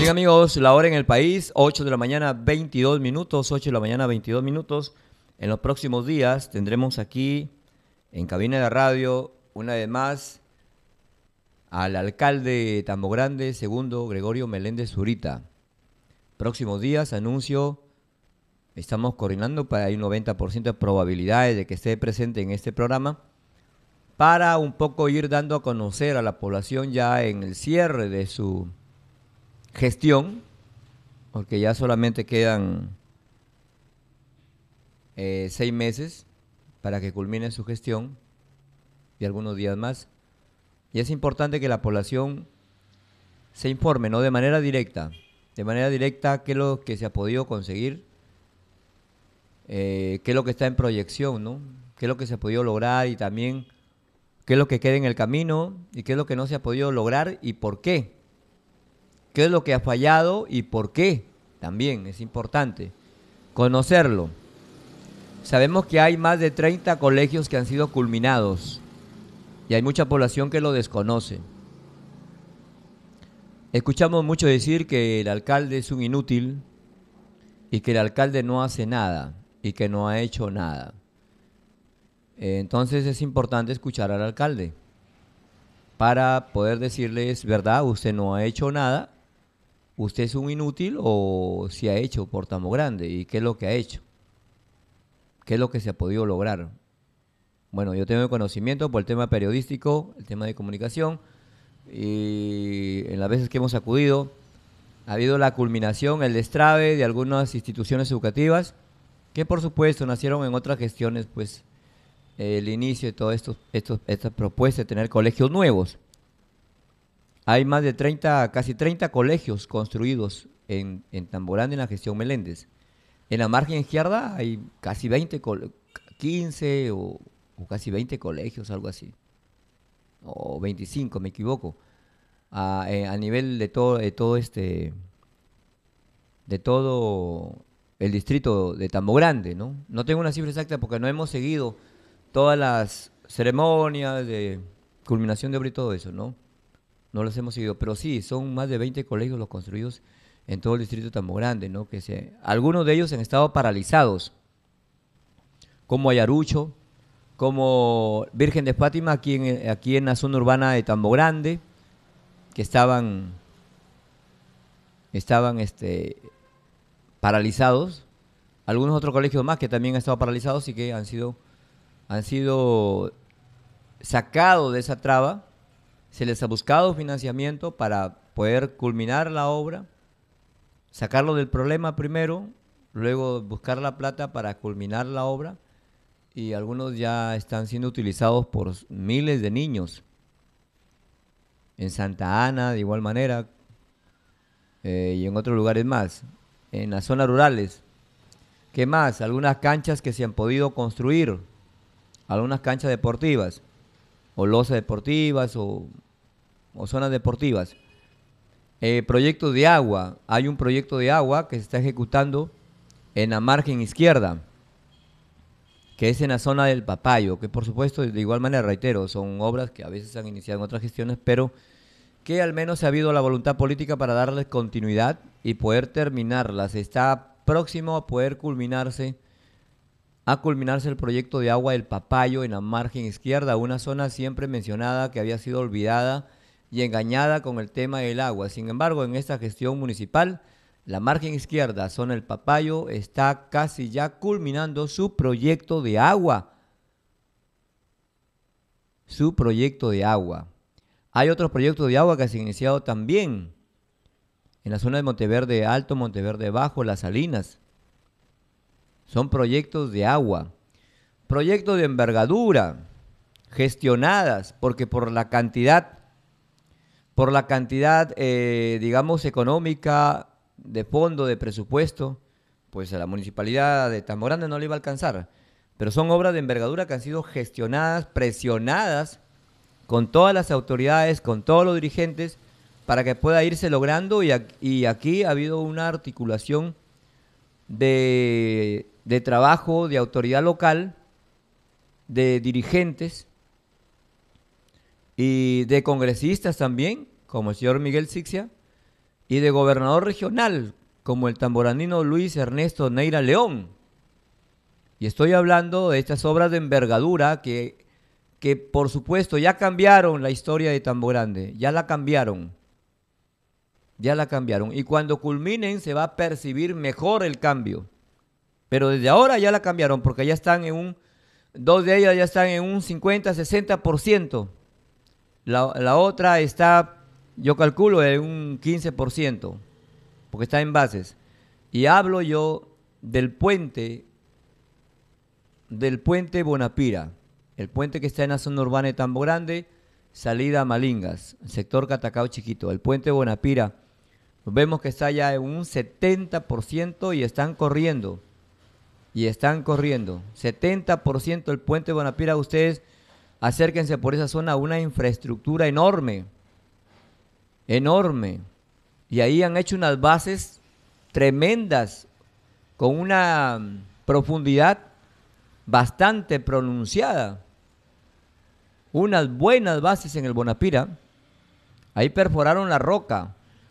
Bien amigos, la hora en el país, 8 de la mañana 22 minutos, 8 de la mañana 22 minutos. En los próximos días tendremos aquí en cabina de radio una vez más al alcalde de Tambo Grande, segundo Gregorio Meléndez Zurita. Próximos días, anuncio, estamos coordinando para hay un 90% de probabilidades de que esté presente en este programa para un poco ir dando a conocer a la población ya en el cierre de su gestión, porque ya solamente quedan 6 meses para que culmine su gestión y algunos días más. Y es importante que la población se informe, ¿no? De manera directa, qué es lo que se ha podido conseguir, qué es lo que está en proyección, ¿no? Qué es lo que se ha podido lograr y también qué es lo que queda en el camino y qué es lo que no se ha podido lograr y por qué. ¿Qué es lo que ha fallado y por qué? También es importante conocerlo. Sabemos que hay más de 30 colegios que han sido culminados y hay mucha población que lo desconoce. Escuchamos mucho decir que el alcalde es un inútil y que el alcalde no hace nada y que no ha hecho nada. Entonces es importante escuchar al alcalde para poder decirles, verdad, usted no ha hecho nada, usted es un inútil o si ha hecho por Tambo Grande y qué es lo que ha hecho, qué es lo que se ha podido lograr. Bueno, yo tengo conocimiento por el tema periodístico, el tema de comunicación, y en las veces que hemos acudido ha habido la culminación, el destrabe de algunas instituciones educativas que por supuesto nacieron en otras gestiones, pues el inicio de todas estas propuestas de tener colegios nuevos. Hay más de 30, casi 30 colegios construidos en Tambo Grande en la gestión Meléndez. En la margen izquierda hay casi 15 o casi 20 colegios, algo así. O 25, me equivoco. A nivel de todo el distrito de Tambo Grande, ¿no? No tengo una cifra exacta porque no hemos seguido todas las ceremonias de culminación de obra y todo eso, ¿no? No los hemos seguido, pero sí, son más de 20 colegios los construidos en todo el distrito de Tambo Grande, ¿no? Algunos de ellos han estado paralizados, como Ayarucho, como Virgen de Fátima, aquí en la zona urbana de Tambo Grande, que estaban paralizados. Algunos otros colegios más que también han estado paralizados y que han sido sacados de esa traba. Se les ha buscado financiamiento para poder culminar la obra, sacarlo del problema primero, luego buscar la plata para culminar la obra, y algunos ya están siendo utilizados por miles de niños. En Santa Ana, de igual manera, y en otros lugares más. En las zonas rurales. ¿Qué más? Algunas canchas que se han podido construir, algunas canchas deportivas, o losas deportivas, o zonas deportivas. Proyectos de agua. Hay un proyecto de agua que se está ejecutando en la margen izquierda, que es en la zona del Papayo, que por supuesto, de igual manera, reitero, son obras que a veces se han iniciado en otras gestiones, pero que al menos ha habido la voluntad política para darles continuidad y poder terminarlas. Está próximo a poder culminarse el proyecto de agua del Papayo en la margen izquierda, una zona siempre mencionada que había sido olvidada y engañada con el tema del agua. Sin embargo, en esta gestión municipal, la margen izquierda, zona del Papayo, está casi ya culminando su proyecto de agua. Hay otros proyectos de agua que se han iniciado también en la zona de Monteverde Alto, Monteverde Bajo, Las Salinas. Son proyectos de agua, proyectos de envergadura, gestionadas, porque por la cantidad, digamos, económica, de fondo, de presupuesto, pues a la municipalidad de Tambo Grande no le iba a alcanzar. Pero son obras de envergadura que han sido gestionadas, presionadas con todas las autoridades, con todos los dirigentes, para que pueda irse logrando, y aquí ha habido una articulación de trabajo, de autoridad local, de dirigentes y de congresistas también, como el señor Miguel Sixia, y de gobernador regional, como el tamborandino Luis Ernesto Neira León. Y estoy hablando de estas obras de envergadura que por supuesto ya cambiaron la historia de Tambo Grande, ya la cambiaron. Y cuando culminen se va a percibir mejor el cambio. Pero desde ahora ya la cambiaron porque ya están dos de ellas ya están en un 50-60%. La otra está, yo calculo, en un 15%, porque está en bases. Y hablo yo del puente Bonapira, el puente que está en la zona urbana de Tambo Grande, salida a Malingas, sector Catacao Chiquito. El puente Bonapira, vemos que está ya en un 70% y están corriendo. 70% el puente Bonapira. Ustedes acérquense por esa zona, una infraestructura enorme. Y ahí han hecho unas bases tremendas, con una profundidad bastante pronunciada. Unas buenas bases en el Bonapira. Ahí perforaron la roca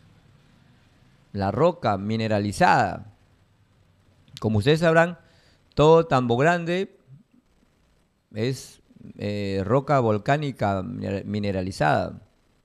mineralizada. Como ustedes sabrán, todo Tambo Grande es roca volcánica mineralizada.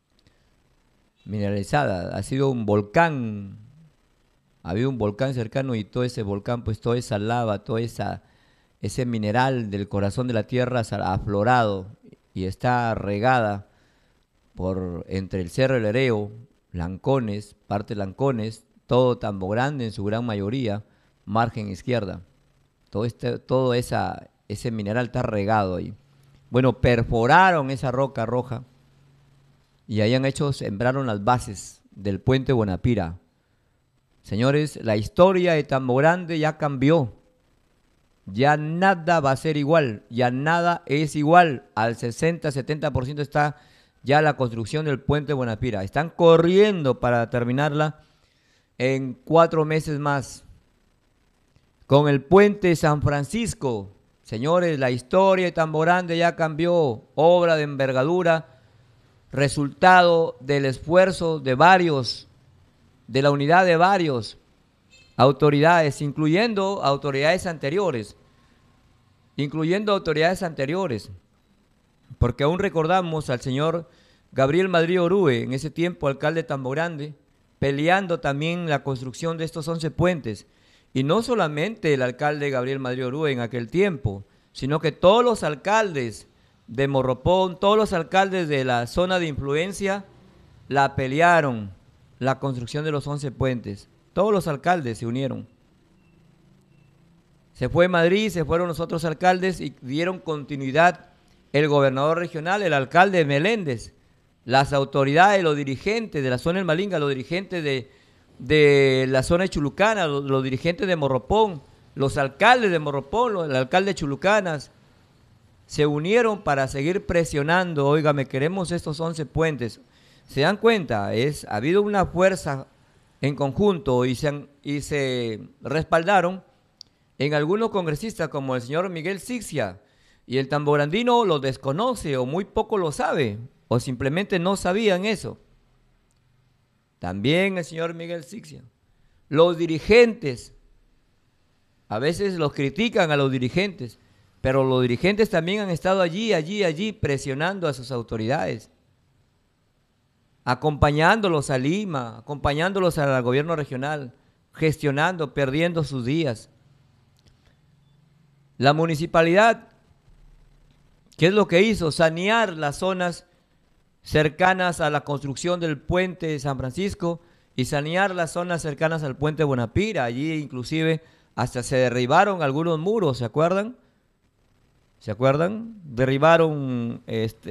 Ha sido un volcán, ha habido un volcán cercano y todo ese volcán, pues toda esa lava, ese mineral del corazón de la tierra ha aflorado y está regada entre el Cerro del Hereo, Lancones, parte de Lancones, todo Tambo Grande en su gran mayoría, margen izquierda. Todo ese mineral está regado ahí. Bueno, perforaron esa roca roja y ahí sembraron las bases del puente Bonapira. Señores, la historia de Tambo Grande ya cambió. Ya nada va a ser igual, ya nada es igual. Al 60-70% está ya la construcción del puente Bonapira. Están corriendo para terminarla en 4 meses más. Con el puente San Francisco, señores, la historia de Tambo Grande ya cambió. Obra de envergadura, resultado del esfuerzo de la unidad de varios autoridades, incluyendo autoridades anteriores, porque aún recordamos al señor Gabriel Madrid Orue, en ese tiempo alcalde de Tambo Grande, peleando también la construcción de estos 11 puentes. Y no solamente el alcalde Gabriel Madrid Orue en aquel tiempo, sino que todos los alcaldes de Morropón, todos los alcaldes de la zona de influencia, la pelearon, la construcción de los 11 puentes. Todos los alcaldes se unieron. Se fue Madrid, se fueron los otros alcaldes y dieron continuidad el gobernador regional, el alcalde Meléndez, las autoridades, los dirigentes de la zona del Malinga, los dirigentes de la zona de Chulucana, los dirigentes de Morropón, los alcaldes de Morropón, el alcalde de Chulucanas, se unieron para seguir presionando. Óigame, queremos estos 11 puentes. ¿Se dan cuenta? Ha habido una fuerza en conjunto y se respaldaron en algunos congresistas como el señor Miguel Sixia, y el tamborandino lo desconoce o muy poco lo sabe o simplemente no sabían eso. También el señor Miguel Sixia. Los dirigentes, a veces los critican a los dirigentes, pero los dirigentes también han estado allí presionando a sus autoridades, acompañándolos a Lima, acompañándolos al gobierno regional, gestionando, perdiendo sus días. La municipalidad, ¿qué es lo que hizo? Sanear las zonas cercanas a la construcción del puente de San Francisco y sanear las zonas cercanas al puente Bonapira. Allí inclusive hasta se derribaron algunos muros, ¿se acuerdan? ¿Se acuerdan? Derribaron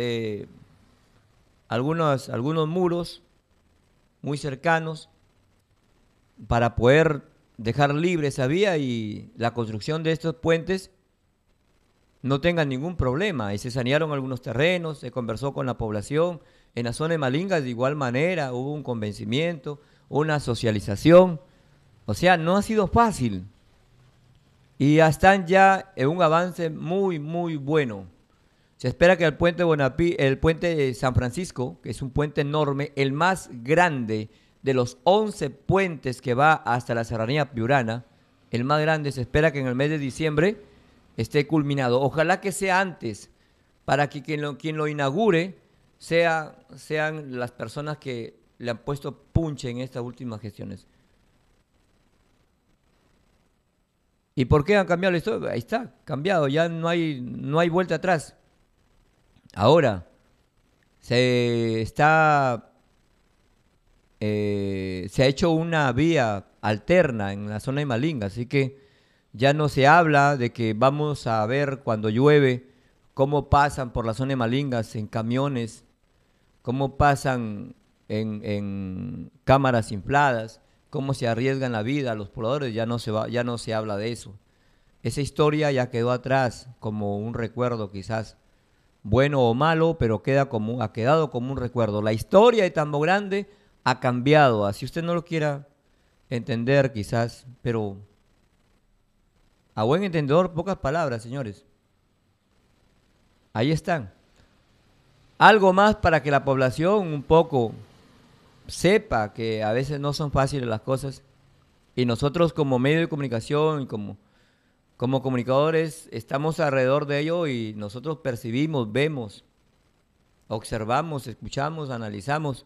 algunos muros muy cercanos para poder dejar libre esa vía y la construcción de estos puentes no tenga ningún problema. Y se sanearon algunos terrenos, se conversó con la población. En la zona de Malingas de igual manera hubo un convencimiento, una socialización. O sea, no ha sido fácil. Y ya están ya en un avance muy, muy bueno. Se espera que el puente de San Francisco, que es un puente enorme, el más grande de los 11 puentes que va hasta la Serranía Piurana, el más grande, se espera que en el mes de diciembre esté culminado. Ojalá que sea antes, para que quien lo inaugure sean las personas que le han puesto punche en estas últimas gestiones. ¿Y por qué han cambiado la historia? Ahí está, cambiado, ya no hay vuelta atrás. Ahora, se ha hecho una vía alterna en la zona de Malinga, así que ya no se habla de que vamos a ver cuando llueve cómo pasan por la zona de Malingas en camiones, cómo pasan en cámaras infladas, cómo se arriesgan la vida a los pobladores, ya no se habla de eso. Esa historia ya quedó atrás como un recuerdo quizás bueno o malo, pero ha quedado como un recuerdo. La historia de Tambo Grande ha cambiado, así usted no lo quiera entender quizás, pero a buen entendedor, pocas palabras, señores. Ahí están. Algo más para que la población un poco sepa que a veces no son fáciles las cosas y nosotros como medio de comunicación y como comunicadores estamos alrededor de ello y nosotros percibimos, vemos, observamos, escuchamos, analizamos.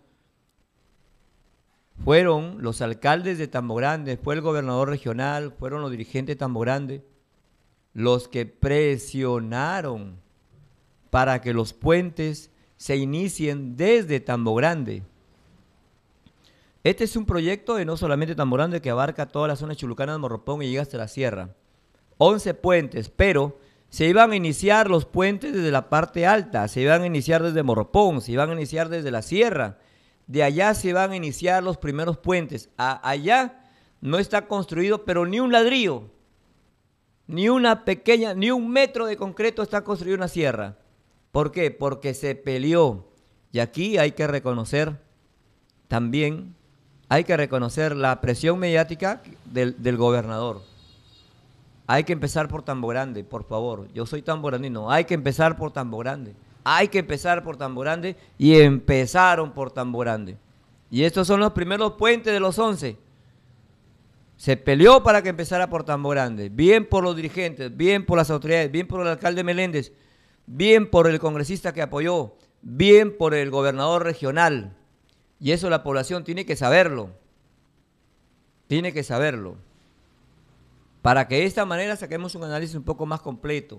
Fueron los alcaldes de Tambo Grande, fue el gobernador regional, fueron los dirigentes de Tambo Grande los que presionaron para que los puentes se inicien desde Tambo Grande. Este es un proyecto de no solamente Tambo Grande, que abarca toda la zona chulucana de Morropón y llega hasta la sierra. 11 puentes, pero se iban a iniciar los puentes desde la parte alta, se iban a iniciar desde Morropón, se iban a iniciar desde la sierra. De allá se van a iniciar los primeros puentes. Allá no está construido, pero ni un ladrillo, ni un metro de concreto está construido en la sierra. ¿Por qué? Porque se peleó. Y aquí hay que reconocer también, la presión mediática del gobernador. Hay que empezar por Tambo Grande, por favor. Yo soy tamborandino. Hay que empezar por Tambo Grande. Hay que empezar por Tambo Grande y empezaron por Tambo Grande. Y estos son los primeros puentes de los 11. Se peleó para que empezara por Tambo Grande. Bien por los dirigentes, bien por las autoridades, bien por el alcalde Meléndez, bien por el congresista que apoyó, bien por el gobernador regional. Y eso la población tiene que saberlo. Tiene que saberlo. Para que de esta manera saquemos un análisis un poco más completo.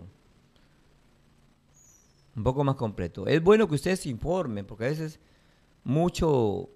Un poco más completo. Es bueno que ustedes se informen, porque a veces mucho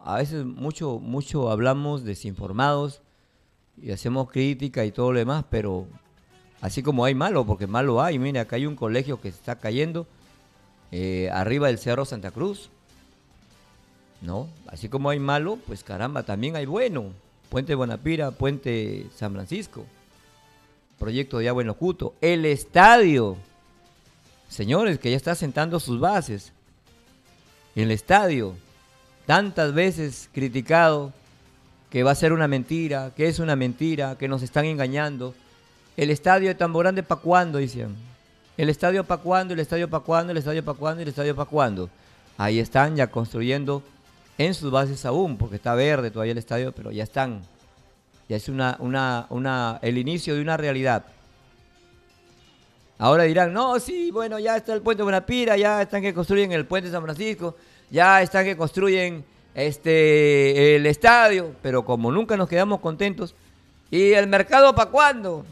hablamos desinformados y hacemos crítica y todo lo demás, pero así como hay malo, porque malo hay. Mire, acá hay un colegio que se está cayendo arriba del Cerro Santa Cruz, ¿no? Así como hay malo, pues caramba, también hay bueno. Puente Buenapira, Puente San Francisco, proyecto de agua en Locuto, el estadio. Señores, que ya está sentando sus bases. El estadio, tantas veces criticado, que va a ser una mentira, que es una mentira, que nos están engañando. El estadio de Tambo Grande, ¿para cuándo? Dicen. El estadio ¿para cuándo? El estadio ¿para cuándo? El estadio ¿para cuándo? El estadio ¿para cuándo? Ahí están ya construyendo en sus bases aún, porque está verde todavía el estadio, pero ya están. Ya es el inicio de una realidad. Ahora dirán, no, sí, bueno, ya está el puente Buenapira, ya están que construyen el puente San Francisco, ya están que construyen el estadio, pero como nunca nos quedamos contentos, ¿y el mercado para cuándo?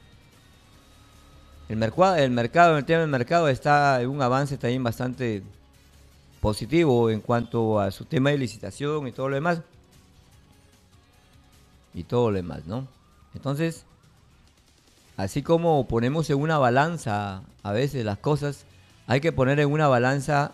El tema del mercado está en un avance también bastante positivo en cuanto a su tema de licitación y todo lo demás. ¿No? Entonces, así como ponemos en una balanza a veces las cosas, hay que poner en una balanza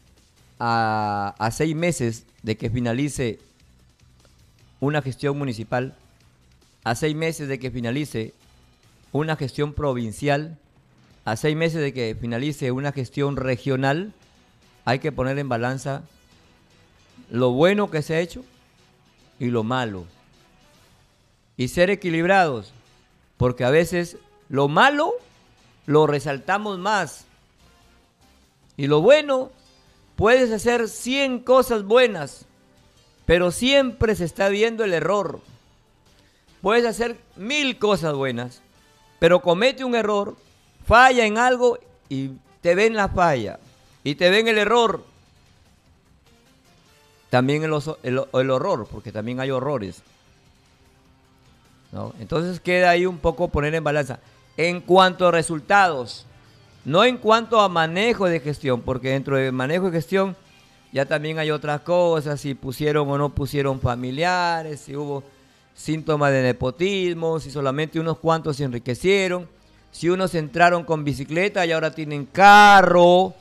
a 6 meses de que finalice una gestión municipal, a 6 meses de que finalice una gestión provincial, a 6 meses de que finalice una gestión regional. Hay que poner en balanza lo bueno que se ha hecho y lo malo. Y ser equilibrados, porque a veces lo malo lo resaltamos más. Y lo bueno, puedes hacer 100 cosas buenas, Pero siempre se está viendo el error. Puedes hacer 1000 cosas buenas, pero comete un error, falla en algo y te ven la falla y te ven el error. También el horror, porque también hay horrores, ¿no? Entonces queda ahí un poco poner en balanza. En cuanto a resultados, no en cuanto a manejo de gestión, porque dentro de manejo de gestión ya también hay otras cosas, si pusieron o no pusieron familiares, si hubo síntomas de nepotismo, si solamente unos cuantos se enriquecieron, si unos entraron con bicicleta y ahora tienen carro,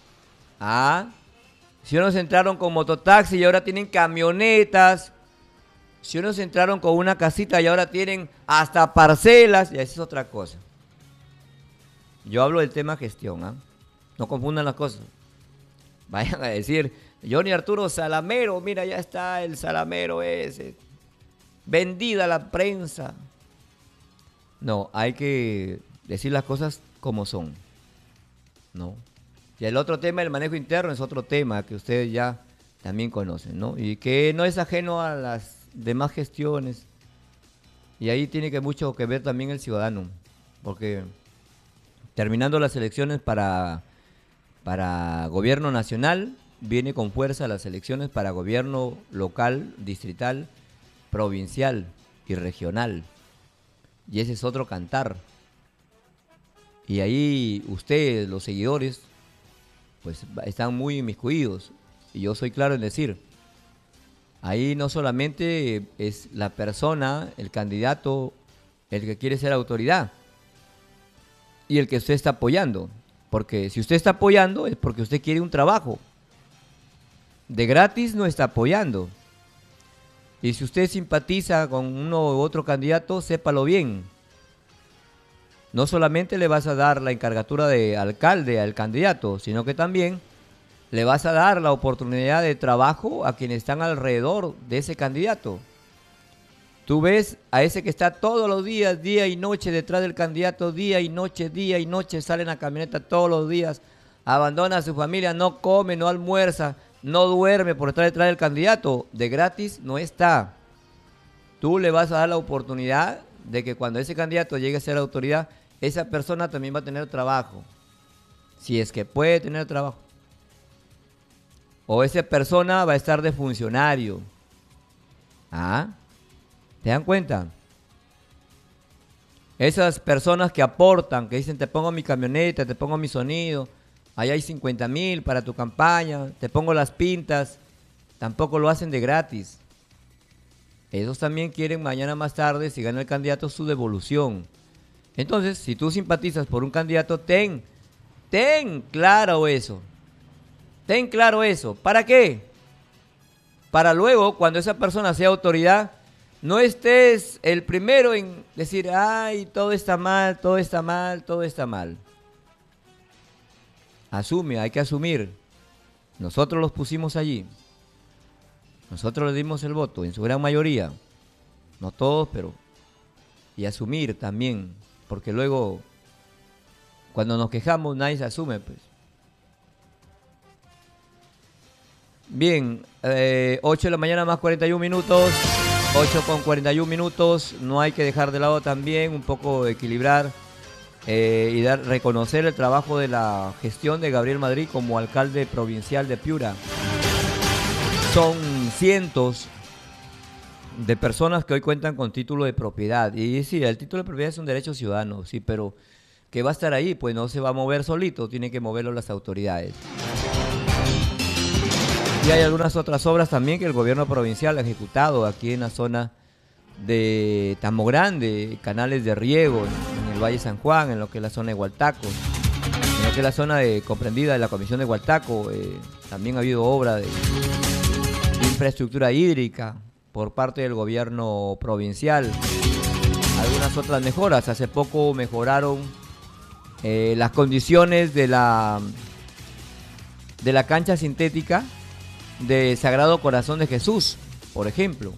si unos entraron con mototaxi y ahora tienen camionetas, si unos entraron con una casita y ahora tienen hasta parcelas, y esa es otra cosa. Yo hablo del tema gestión, no confundan las cosas. Vayan a decir, Johnny Arturo Salamero, mira, ya está el Salamero ese, vendida la prensa. No, hay que decir las cosas como son, ¿no? Y el otro tema, el manejo interno, es otro tema que ustedes ya también conocen, ¿no? Y que no es ajeno a las demás gestiones. Y ahí tiene que mucho que ver también el ciudadano, porque terminando las elecciones para gobierno nacional, viene con fuerza las elecciones para gobierno local, distrital, provincial y regional. Y ese es otro cantar. Y ahí ustedes, los seguidores, pues están muy inmiscuidos. Y yo soy claro en decir, ahí no solamente es la persona, el candidato, el que quiere ser autoridad y el que usted está apoyando. Porque si usted está apoyando es porque usted quiere un trabajo. De gratis no está apoyando. Y si usted simpatiza con uno u otro candidato, sépalo bien. No solamente le vas a dar la encargatura de alcalde al candidato, sino que también le vas a dar la oportunidad de trabajo a quienes están alrededor de ese candidato. Tú ves a ese que está todos los días, día y noche detrás del candidato, día y noche, sale en la camioneta todos los días, abandona a su familia, no come, no almuerza, no duerme por estar detrás del candidato. De gratis no está. Tú le vas a dar la oportunidad de que cuando ese candidato llegue a ser autoridad, esa persona también va a tener trabajo. Si es que puede tener trabajo. O esa persona va a estar de funcionario. ¿Te dan cuenta? Esas personas que aportan, que dicen, te pongo mi camioneta, te pongo mi sonido, ahí hay 50,000 para tu campaña, te pongo las pintas, tampoco lo hacen de gratis. Esos también quieren mañana más tarde, si gana el candidato, su devolución. Entonces, si tú simpatizas por un candidato, ten claro eso. Ten claro eso. ¿Para qué? Para luego, cuando esa persona sea autoridad, no estés el primero en decir, ay, todo está mal, todo está mal, todo está mal. Asume, hay que asumir. Nosotros los pusimos allí. Nosotros les dimos el voto, en su gran mayoría. No todos, pero... Y asumir también, porque luego, cuando nos quejamos, nadie se asume, pues. Bien, 8 de la mañana más 41 minutos, 8 con 41 minutos, no hay que dejar de lado también un poco equilibrar y reconocer el trabajo de la gestión de Gabriel Madrid como alcalde provincial de Piura. Son cientos de personas que hoy cuentan con título de propiedad. Y sí, el título de propiedad es un derecho ciudadano, sí, pero que va a estar ahí, pues no se va a mover solito, tienen que moverlo las autoridades. Y hay algunas otras obras también que el gobierno provincial ha ejecutado aquí en la zona de Tambo Grande, canales de riego en el Valle San Juan, en lo que es la zona de Hualtaco, en lo que es la zona comprendida de la Comisión de Hualtaco. También ha habido obra de infraestructura hídrica por parte del gobierno provincial. Algunas otras mejoras. Hace poco mejoraron las condiciones de la cancha sintética de Sagrado Corazón de Jesús, por ejemplo.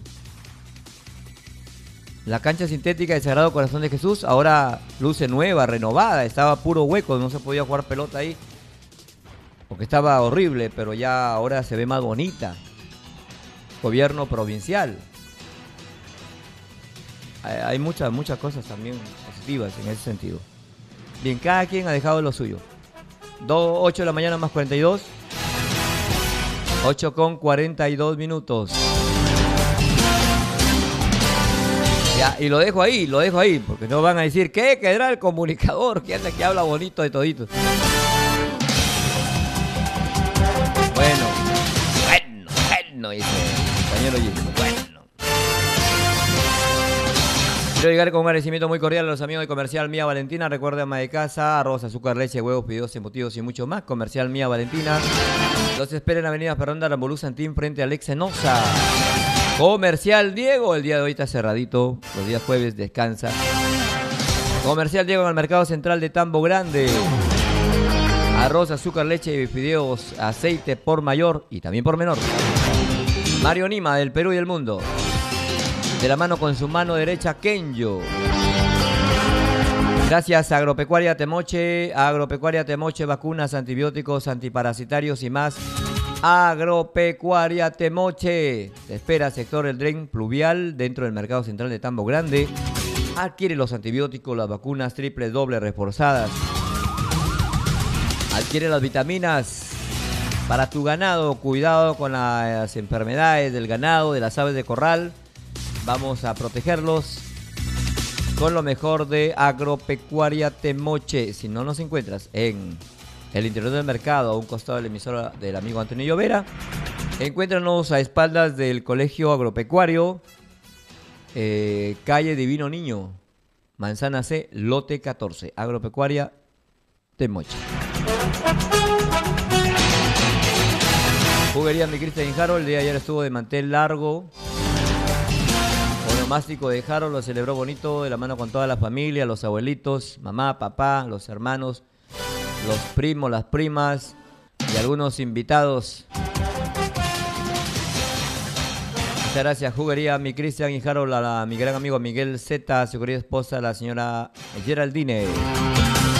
La cancha sintética de Sagrado Corazón de Jesús ahora luce nueva, renovada. Estaba puro hueco, no se podía jugar pelota ahí porque estaba horrible, pero ya ahora se ve más bonita. gobierno provincial. Hay muchas cosas también positivas en ese sentido. Bien, cada quien ha dejado lo suyo. 8 de la mañana más 42. 8 con 42 minutos. Ya, y lo dejo ahí, porque no van a decir, ¿qué? Quedará el comunicador que anda que habla bonito de todito. Bueno, dice el compañero Gilles. Bueno. Quiero llegar con un agradecimiento muy cordial a los amigos de Comercial Mía Valentina. Recuerda, ama de casa, arroz, azúcar, leche, huevos, pedidos, embutidos y mucho más. Comercial Mía Valentina. Los espera en Avenida Ferranda, Rambolú, Santín, frente a Alex Enosa. Comercial Diego, el día de hoy está cerradito. Los días jueves descansa. Comercial Diego en el Mercado Central de Tambo Grande. Arroz, azúcar, leche, fideos, aceite por mayor y también por menor. Mario Nima, del Perú y el mundo. De la mano con su mano derecha, Kenyo. Gracias a Agropecuaria Temoche, vacunas, antibióticos, antiparasitarios y más. Agropecuaria Temoche. Te espera sector El Dren Pluvial dentro del Mercado Central de Tambo Grande. Adquiere los antibióticos, las vacunas triple, doble, reforzadas. Adquiere las vitaminas para tu ganado. Cuidado con las enfermedades del ganado, de las aves de corral. Vamos a protegerlos con lo mejor de Agropecuaria Temoche. Si no nos encuentras en el interior del mercado, a un costado de la emisora del amigo Antonio Llovera, encuéntranos a espaldas del Colegio Agropecuario, calle Divino Niño, Manzana C, lote 14, Agropecuaria Temoche. Juguería mi Cristian Harold, el día de ayer estuvo de mantel largo. Onomástico de Harold, lo celebró bonito, de la mano con toda la familia, los abuelitos, mamá, papá, los hermanos, los primos, las primas y algunos invitados. Muchas gracias, Juguería mi Cristian y Harold, a mi gran amigo Miguel Z, su querida esposa, la señora Geraldine.